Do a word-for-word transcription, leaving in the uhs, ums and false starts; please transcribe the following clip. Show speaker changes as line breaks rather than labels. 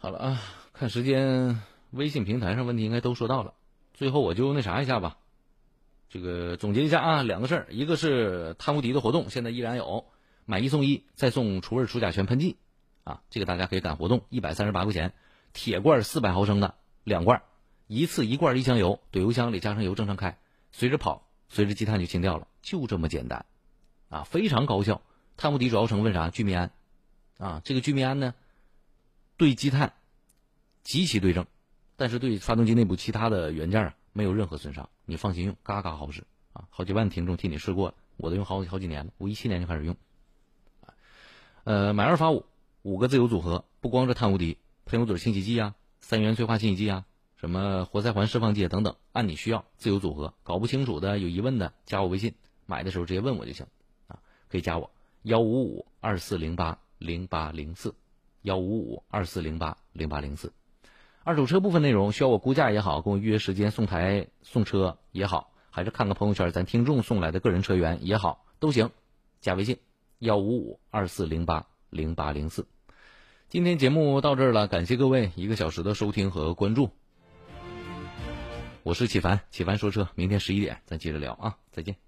好了啊，看时间，微信平台上问题应该都说到了，最后我就那啥一下吧，这个总结一下啊，两个事儿，一个是贪污敌的活动，现在依然有，买一送一，再送除味除甲醛喷剂，啊，这个大家可以赶活动，一百三十八块钱，铁罐四百毫升的两罐，一次一罐一箱油，怼油箱里加上油正常开，随着跑，随着积碳就清掉了，就这么简单，啊，非常高效。碳污敌主要成分啥？聚醚胺，啊，这个聚醚胺呢，对积碳极其对症，但是对发动机内部其他的元件啊没有任何损伤，你放心用，嘎嘎好使啊！好几万听众替你试过了，我都用好好几年了，我一七年就开始用。呃，买二发五，五个自由组合，不光是碳污敌，喷油嘴清洗剂啊，三元催化清洗剂啊，什么活塞环释放剂等等，按你需要自由组合。搞不清楚的、有疑问的，加我微信，买的时候直接问我就行啊，可以加我幺五五二四零八零八零四，幺五五二四零八零八零四。二手车部分内容需要我估价也好，跟我预约时间送台送车也好，还是看看朋友圈咱听众送来的个人车源也好，都行，加微信幺五五二四零八零八零四。今天节目到这儿了，感谢各位一个小时的收听和关注。我是启凡，启凡说车，明天十一点咱接着聊啊，再见。